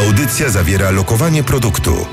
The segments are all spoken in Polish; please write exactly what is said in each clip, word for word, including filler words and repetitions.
Audycja zawiera lokowanie produktu.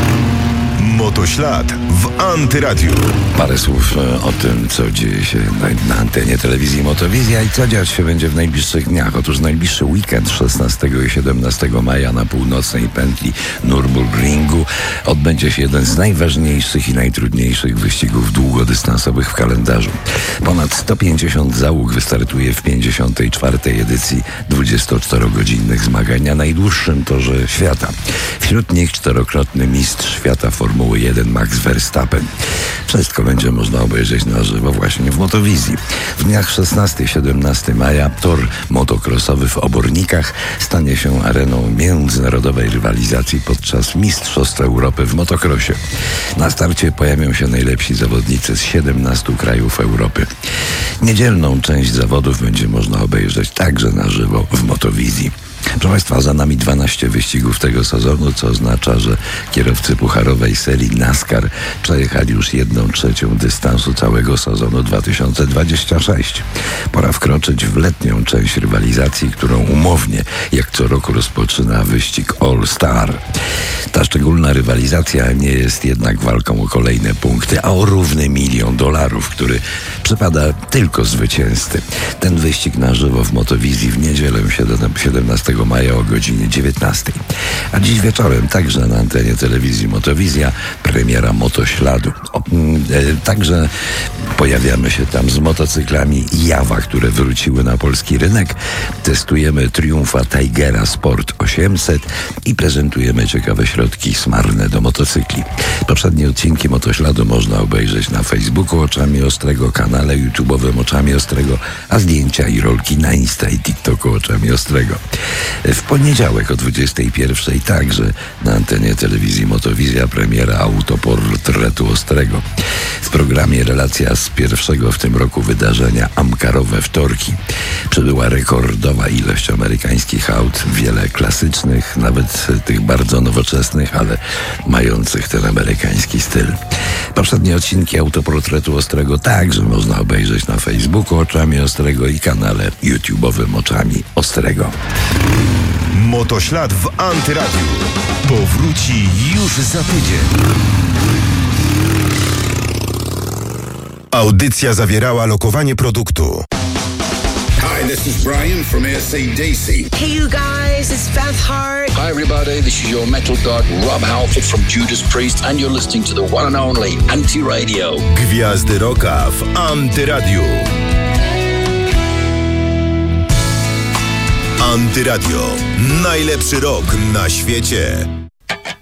Motoślad w Antyradiu. Parę słów o tym, co dzieje się na, na antenie telewizji Motowizja i co dziać się będzie w najbliższych dniach. Otóż najbliższy weekend szesnastego i siedemnastego maja na północnej pętli Nürburgringu odbędzie się jeden z najważniejszych i najtrudniejszych wyścigów długodystansowych w kalendarzu. Ponad sto pięćdziesiąt załóg wystartuje w pięćdziesiątej czwartej edycji dwudziestoczterogodzinnych zmagań na najdłuższym torze świata. Wśród nich czterokrotny mistrz świata Formuły jeden Max Verstappen. Wszystko będzie można obejrzeć na żywo właśnie w Motowizji. W dniach szesnastego i siedemnastego maja tor motocrossowy w Obornikach stanie się areną międzynarodowej rywalizacji podczas Mistrzostw Europy w motocrossie. Na starcie pojawią się najlepsi zawodnicy z siedemnastu krajów Europy. Niedzielną część zawodów będzie można obejrzeć także na żywo w Motowizji. Proszę Państwa, za nami dwanaście wyścigów tego sezonu, co oznacza, że kierowcy pucharowej serii NASCAR przejechali już jedną trzecią dystansu całego sezonu dwa tysiące dwudziestego szóstego. Pora wkroczyć w letnią część rywalizacji, którą umownie, jak co roku, rozpoczyna wyścig All Star. Ta szczególna rywalizacja nie jest jednak walką o kolejne punkty, a o równy milion dolarów, który przypada tylko zwycięzcy. Ten wyścig na żywo w Motowizji w niedzielę siedemnastego maja o godzinie dziewiętnastej. A dziś wieczorem także na antenie telewizji Motowizja premiera Motośladu. O, e, także pojawiamy się tam z motocyklami Jawa, które wróciły na polski rynek. Testujemy Triumfa Tigera Sport osiemset i prezentujemy ciekawe środki smarne do motocykli. Poprzednie odcinki Motośladu można obejrzeć na Facebooku Oczami Ostrego, kanale YouTube'owym Oczami Ostrego, a zdjęcia i rolki na Insta i TikToku Oczami Ostrego. W poniedziałek o dwudziestej pierwszej także na antenie telewizji Motowizja premiera autoportretu Ostrego. W programie relacja z pierwszego w tym roku wydarzenia Amkarowe Wtorki. Przybyła rekordowa ilość amerykańskich aut, wiele klasycznych, nawet tych bardzo nowoczesnych, ale mających ten amerykański styl. Poprzednie odcinki autoportretu Ostrego także można obejrzeć na Facebooku Oczami Ostrego i kanale YouTube'owym Oczami Ostrego. Motoślad w Antyradiu powróci już za tydzień. Audycja zawierała lokowanie produktu. Hi, this is Brian from A C D C. Hey you guys, it's Beth Hart. Hi everybody, this is your metal god Rob Halford from Judas Priest and you're listening to the one and only Anti-Radio. Gwiazdy rocka w Antyradiu. Antyradio. Najlepszy rock na świecie.